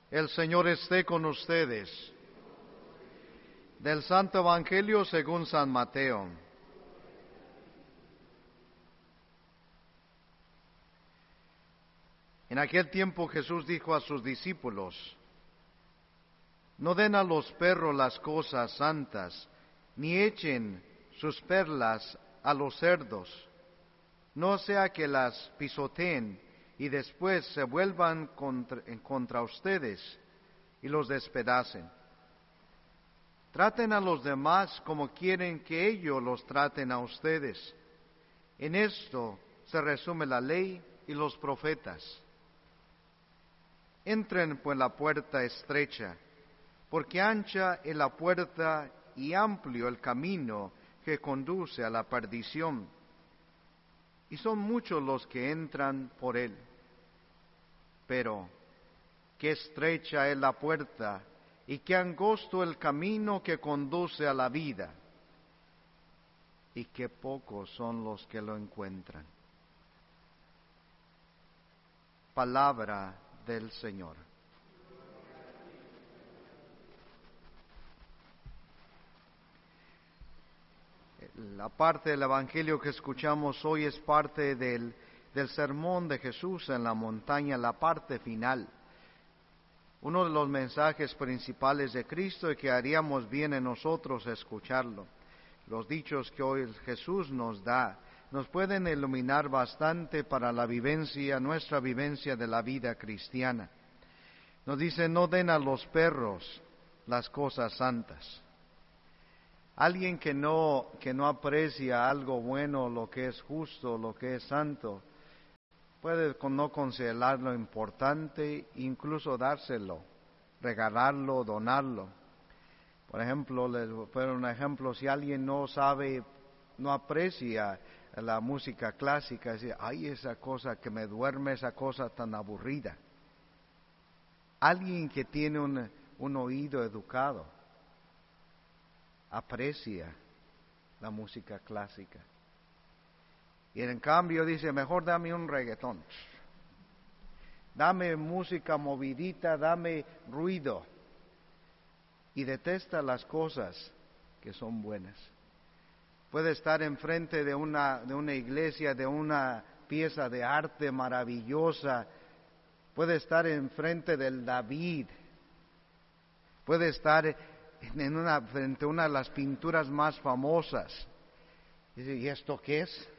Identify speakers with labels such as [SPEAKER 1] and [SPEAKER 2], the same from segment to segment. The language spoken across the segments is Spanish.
[SPEAKER 1] El Señor esté con ustedes. Del Santo Evangelio según San Mateo. En aquel tiempo Jesús dijo a sus discípulos: No den a los perros las cosas santas, ni echen sus perlas a los cerdos, no sea que las pisoteen y después se vuelvan contra ustedes y los despedacen. Traten a los demás como quieren que ellos los traten a ustedes. En esto se resume la ley y los profetas. Entren por la puerta estrecha, porque ancha es la puerta y amplio el camino que conduce a la perdición, y son muchos los que entran por él. Pero qué estrecha es la puerta y qué angosto el camino que conduce a la vida, y qué pocos son los que lo encuentran. Palabra del Señor. La parte del Evangelio que escuchamos hoy es parte del sermón de Jesús en la montaña, la parte final. Uno de los mensajes principales de Cristo, y que haríamos bien en nosotros escucharlo. Los dichos que hoy Jesús nos da nos pueden iluminar bastante para la vivencia, nuestra vivencia de la vida cristiana. Nos dice: no den a los perros las cosas santas. Alguien que no aprecia algo bueno, lo que es justo, lo que es santo, puede no considerarlo importante, incluso dárselo, regalarlo, donarlo. Por ejemplo, les voy a poner un ejemplo: si alguien no aprecia la música clásica, dice: ay, esa cosa que me duerme, esa cosa tan aburrida. Alguien que tiene un oído educado aprecia la música clásica. Y en cambio dice: mejor dame un reggaetón, dame música movidita, dame ruido. Y detesta las cosas que son buenas. Puede estar enfrente de una iglesia, de una pieza de arte maravillosa. Puede estar enfrente del David. Puede estar frente a una de las pinturas más famosas. Dice: ¿y esto qué es?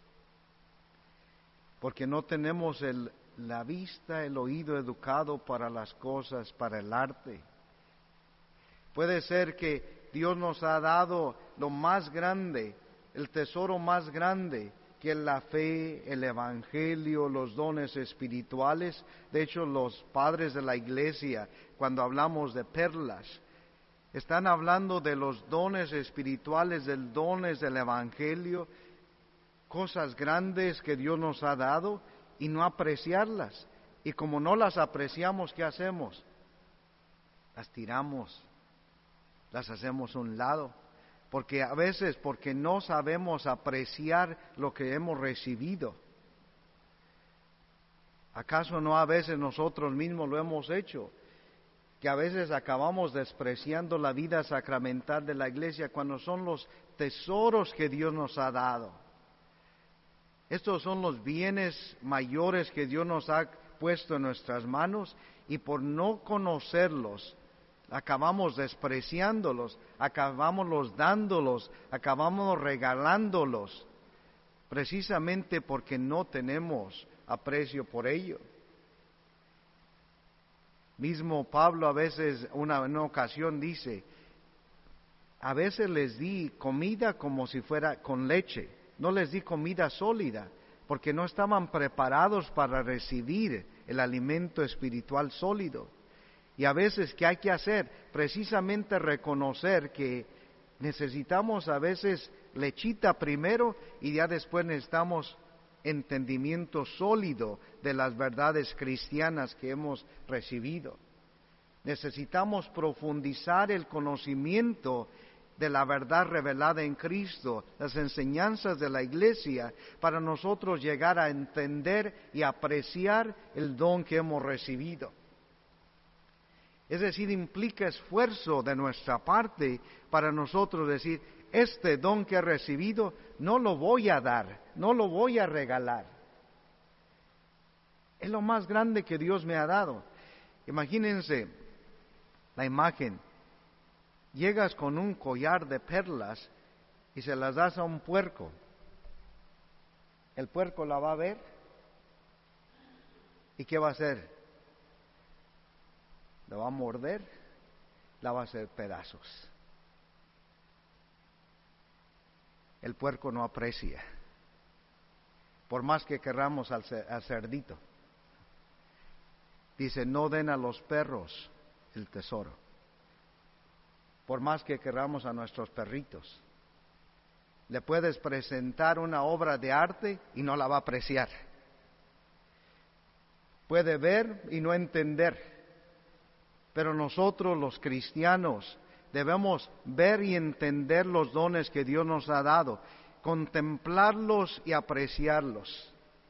[SPEAKER 1] Porque no tenemos la vista, el oído educado para las cosas, para el arte. Puede ser que Dios nos ha dado lo más grande, el tesoro más grande, que es la fe, el evangelio, los dones espirituales. De hecho, los padres de la iglesia, cuando hablamos de perlas, están hablando de los dones espirituales, de los dones del evangelio, cosas grandes que Dios nos ha dado, y no apreciarlas. Y como no las apreciamos, ¿qué hacemos? Las tiramos, las hacemos a un lado, porque a veces no sabemos apreciar lo que hemos recibido. ¿Acaso no a veces nosotros mismos lo hemos hecho? Que a veces acabamos despreciando la vida sacramental de la iglesia cuando son los tesoros que Dios nos ha dado. Estos son los bienes mayores que Dios nos ha puesto en nuestras manos, y por no conocerlos, acabamos despreciándolos, acabamos dándolos, acabamos regalándolos, precisamente porque no tenemos aprecio por ello. Mismo Pablo a veces, en una ocasión dice: a veces les di comida como si fuera con leche, no les di comida sólida, porque no estaban preparados para recibir el alimento espiritual sólido. Y a veces, ¿qué hay que hacer? Precisamente reconocer que necesitamos a veces lechita primero, y ya después necesitamos entendimiento sólido de las verdades cristianas que hemos recibido. Necesitamos profundizar el conocimiento de la verdad revelada en Cristo, las enseñanzas de la iglesia, para nosotros llegar a entender y apreciar el don que hemos recibido. Es decir, implica esfuerzo de nuestra parte para nosotros decir, este don que he recibido no lo voy a dar, no lo voy a regalar. Es lo más grande que Dios me ha dado. Imagínense la imagen. Llegas con un collar de perlas y se las das a un puerco. El puerco la va a ver. ¿Y qué va a hacer? La va a morder, la va a hacer pedazos. El puerco no aprecia, por más que querramos al cerdito. Dice, no den a los perros el tesoro, por más que querramos a nuestros perritos. Le puedes presentar una obra de arte y no la va a apreciar. Puede ver y no entender, pero nosotros los cristianos debemos ver y entender los dones que Dios nos ha dado, contemplarlos y apreciarlos.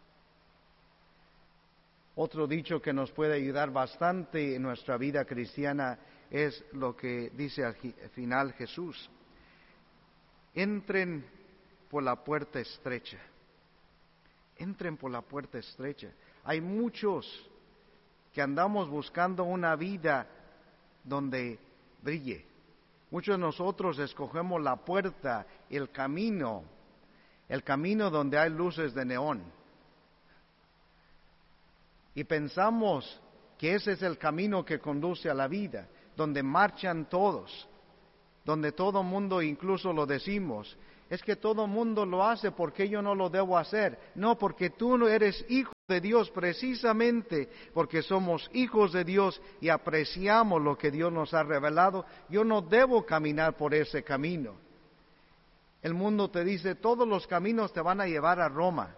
[SPEAKER 1] Otro dicho que nos puede ayudar bastante en nuestra vida cristiana es lo que dice al final Jesús. Entren por la puerta estrecha. Entren por la puerta estrecha. Hay muchos que andamos buscando una vida donde brille. Muchos de nosotros escogemos la puerta, el camino donde hay luces de neón. Y pensamos que ese es el camino que conduce a la vida, donde marchan todos, donde todo mundo, incluso lo decimos, es que todo mundo lo hace, ¿por qué yo no lo debo hacer? No, porque tú no eres hijo de Dios, precisamente porque somos hijos de Dios y apreciamos lo que Dios nos ha revelado. Yo no debo caminar por ese camino. El mundo te dice, todos los caminos te van a llevar a Roma.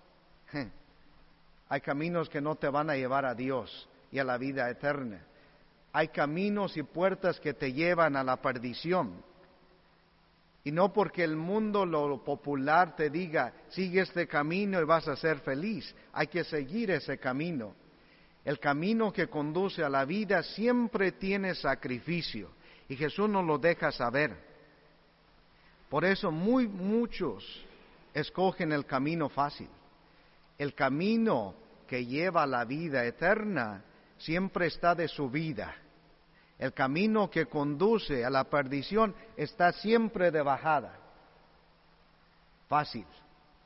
[SPEAKER 1] Hay caminos que no te van a llevar a Dios y a la vida eterna. Hay caminos y puertas que te llevan a la perdición. Y no porque el mundo, lo popular, te diga, sigue este camino y vas a ser feliz. Hay que seguir ese camino. El camino que conduce a la vida siempre tiene sacrificio. Y Jesús nos lo deja saber. Por eso muchos escogen el camino fácil. El camino que lleva a la vida eterna siempre está de subida. El camino que conduce a la perdición está siempre de bajada. Fácil.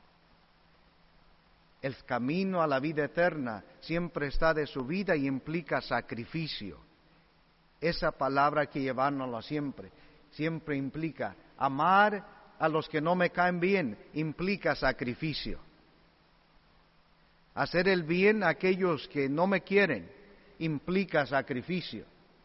[SPEAKER 1] El camino a la vida eterna siempre está de subida y implica sacrificio. Esa palabra hay que llevárnosla siempre. Siempre implica amar a los que no me caen bien, implica sacrificio. Hacer el bien a aquellos que no me quieren, implica sacrificio.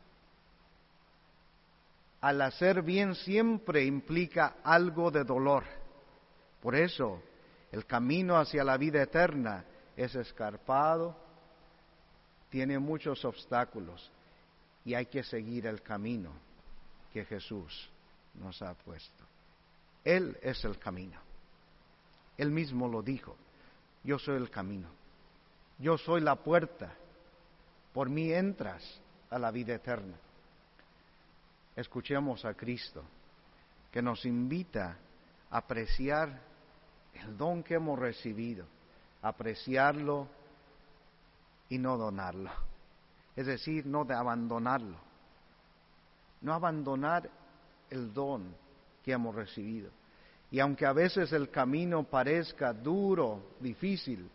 [SPEAKER 1] Al hacer bien siempre implica algo de dolor. Por eso, el camino hacia la vida eterna es escarpado, tiene muchos obstáculos y hay que seguir el camino que Jesús nos ha puesto. Él es el camino. Él mismo lo dijo, yo soy el camino, yo soy la puerta, por mí entras a la vida eterna. Escuchemos a Cristo, que nos invita a apreciar el don que hemos recibido, apreciarlo y no donarlo. Es decir, no de abandonarlo, no abandonar el don que hemos recibido. Y aunque a veces el camino parezca duro, difícil,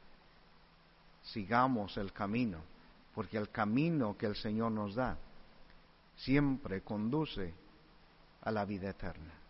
[SPEAKER 1] sigamos el camino, porque el camino que el Señor nos da siempre conduce a la vida eterna.